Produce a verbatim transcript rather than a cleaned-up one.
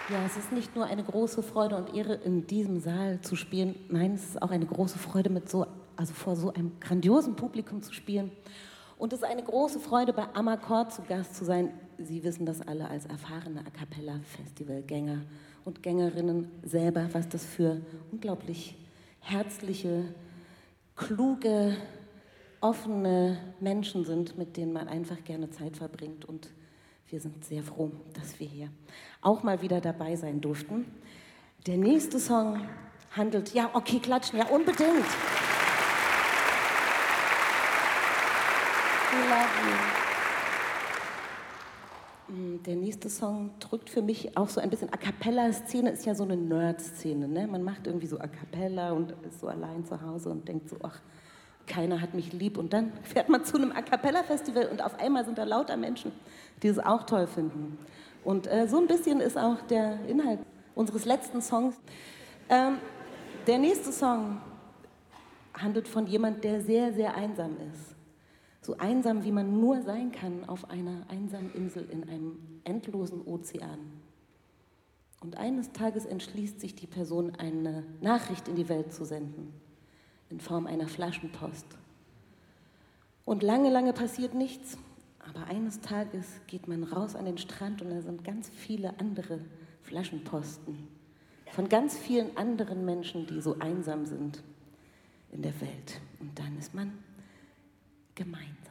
Ja, es ist nicht nur eine große Freude und Ehre, in diesem Saal zu spielen. Nein, es ist auch eine große Freude, mit so, also vor so einem grandiosen Publikum zu spielen. Und es ist eine große Freude, bei Amarcord zu Gast zu sein. Sie wissen das alle als erfahrene A Cappella-Festivalgänger und Gängerinnen selber, was das für unglaublich herzliche, kluge, offene Menschen sind, mit denen man einfach gerne Zeit verbringt. Und wir sind sehr froh, dass wir hier auch mal wieder dabei sein durften. Der nächste Song handelt, ja, okay, klatschen, ja, unbedingt. We love you. Der nächste Song drückt für mich auch so ein bisschen, A Cappella-Szene ist ja so eine Nerd-Szene, ne? Man macht irgendwie so A Cappella und ist so allein zu Hause und denkt so, ach, keiner hat mich lieb. Und dann fährt man zu einem A Cappella-Festival und auf einmal sind da lauter Menschen, die es auch toll finden. Und äh, so ein bisschen ist auch der Inhalt unseres letzten Songs. Ähm, der nächste Song handelt von jemand, der sehr, sehr einsam ist. So einsam, wie man nur sein kann auf einer einsamen Insel in einem endlosen Ozean. Und eines Tages entschließt sich die Person, eine Nachricht in die Welt zu senden, in Form einer Flaschenpost. Und lange, lange passiert nichts, aber eines Tages geht man raus an den Strand und da sind ganz viele andere Flaschenposten von ganz vielen anderen Menschen, die so einsam sind in der Welt. Und dann ist man gemeinsam.